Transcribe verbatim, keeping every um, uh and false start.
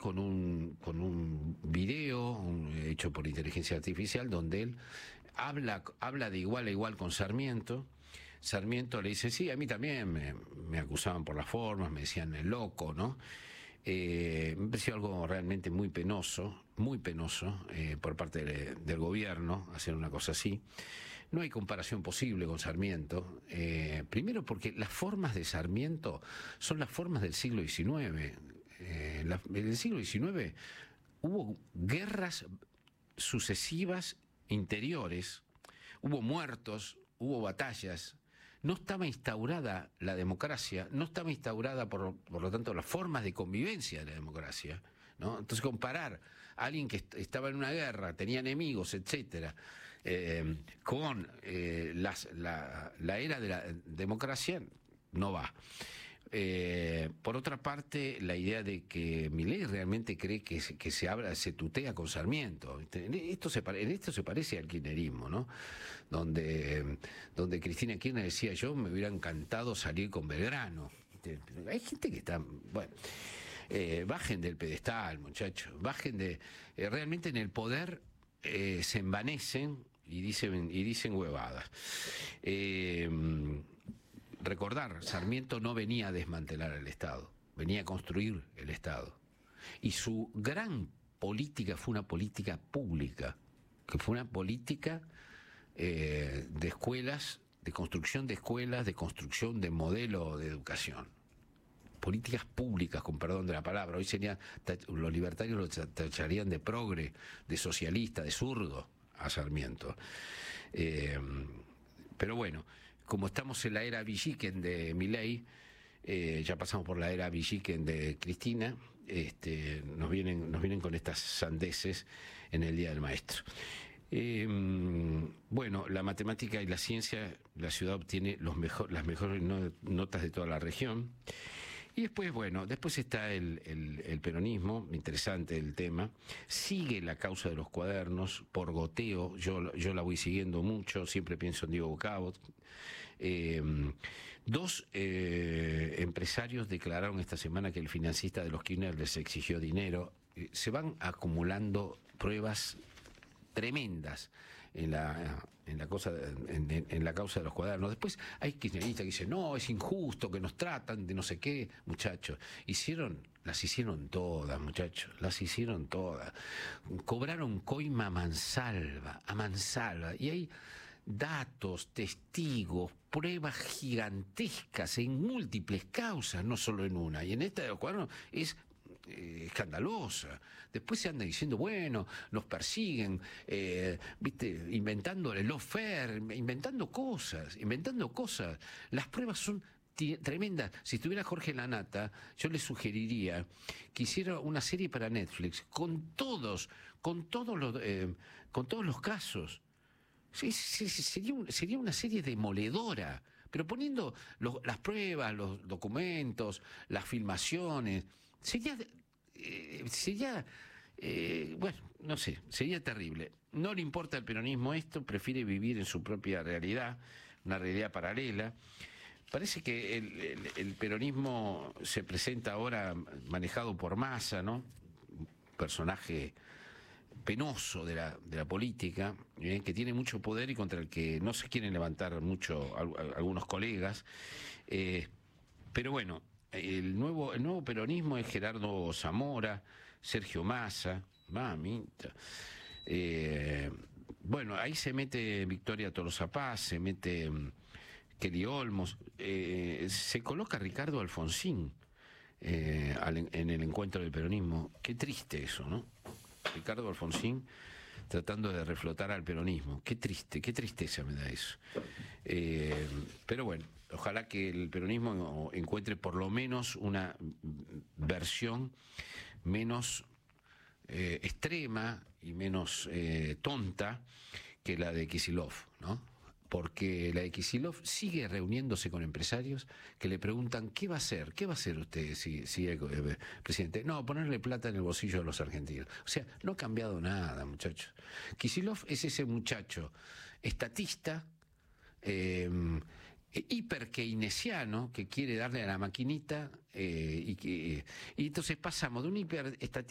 con un, con un video un, hecho por inteligencia artificial donde él habla, habla de igual a igual con Sarmiento. Sarmiento le dice, sí, a mí también me, me acusaban por las formas, me decían el loco, ¿no? Eh, me pareció algo realmente muy penoso, muy penoso eh, por parte de, del gobierno hacer una cosa así. No hay comparación posible con Sarmiento, eh, primero porque las formas de Sarmiento son las formas del siglo diecinueve. Eh, la, en el siglo diecinueve hubo guerras sucesivas interiores, hubo muertos, hubo batallas. No estaba instaurada la democracia, no estaba instaurada, por, por lo tanto, las formas de convivencia de la democracia, ¿no? Entonces, comparar a alguien que est estaba en una guerra, tenía enemigos, etcétera, eh, con eh, las, la, la era de la democracia, no va. Eh, por otra parte, la idea de que Milei realmente cree que se, que se habla, se tutea con Sarmiento. Esto se, en esto se parece al kirchnerismo, ¿no? Donde, donde Cristina Kirchner decía, yo me hubiera encantado salir con Belgrano. Hay gente que está, bueno, eh, bajen del pedestal, muchachos, bajen de, eh, realmente en el poder eh, se envanecen y dicen, y dicen huevadas. Eh, Recordar, Sarmiento no venía a desmantelar el Estado, venía a construir el Estado. Y su gran política fue una política pública, que fue una política eh, de escuelas, de construcción de escuelas, de construcción de modelo de educación. Políticas públicas, con perdón de la palabra. Hoy sería, los libertarios lo tacharían de progre, de socialista, de zurdo a Sarmiento. Eh, pero bueno, como estamos en la era Villiquen de Milei, eh, ya pasamos por la era Villiquen de Cristina, este, nos vienen, nos vienen con estas sandeces en el Día del Maestro. Eh, bueno, la matemática y la ciencia, la ciudad obtiene los mejor, las mejores no, notas de toda la región. Y después, bueno, después está el, el, el peronismo, interesante el tema. Sigue la causa de los cuadernos, por goteo, yo, yo la voy siguiendo mucho, siempre pienso en Diego Cabot. Eh, dos eh, empresarios declararon esta semana que el financista de los Kirchner les exigió dinero. Eh, se van acumulando pruebas tremendas en la en la cosa en, en la causa de los cuadernos. Después hay kirchneristas que dicen, no, es injusto que nos tratan de no sé qué, muchachos. Hicieron, las hicieron todas, muchachos, las hicieron todas. Cobraron coima a mansalva, a mansalva, y hay datos, testigos, pruebas gigantescas en múltiples causas, no solo en una. Y en esta de los cuadernos es Eh, escandalosa. Después se anda diciendo, bueno, nos persiguen, eh, viste, inventando el lawfare, inventando cosas, inventando cosas. Las pruebas son tremendas. Si estuviera Jorge Lanata, yo le sugeriría que hiciera una serie para Netflix con todos, con todos los, eh, con todos los casos. Sí, sí, sí, sería, un, sería una serie demoledora, pero poniendo los, las pruebas, los documentos, las filmaciones, sería, eh, sería eh, bueno, no sé, sería terrible. No le importa al peronismo esto, prefiere vivir en su propia realidad, una realidad paralela. Parece que el, el, el peronismo se presenta ahora manejado por Massa, ¿no? Un personaje penoso de la, de la política, eh, que tiene mucho poder y contra el que no se quieren levantar mucho al, algunos colegas, eh, pero bueno, el nuevo, el nuevo peronismo es Gerardo Zamora, Sergio Massa, mamita, eh, bueno, ahí se mete Victoria Tolosa Paz, se mete um, Kelly Olmos, eh, se coloca Ricardo Alfonsín eh, al, en el encuentro del peronismo. Qué triste eso, ¿no? Ricardo Alfonsín tratando de reflotar al peronismo. Qué triste, qué tristeza me da eso. Eh, pero bueno, ojalá que el peronismo encuentre por lo menos una versión menos eh, extrema y menos eh, tonta que la de Kicillof, ¿no? Porque la de Kicillof sigue reuniéndose con empresarios que le preguntan, ¿qué va a hacer? ¿Qué va a hacer usted si, si es eh, presidente? No, ponerle plata en el bolsillo de los argentinos. O sea, no ha cambiado nada, muchachos. Kicillof es ese muchacho estatista, eh, hiper keynesiano, que quiere darle a la maquinita, eh, y, que, y entonces pasamos de un hiper estatista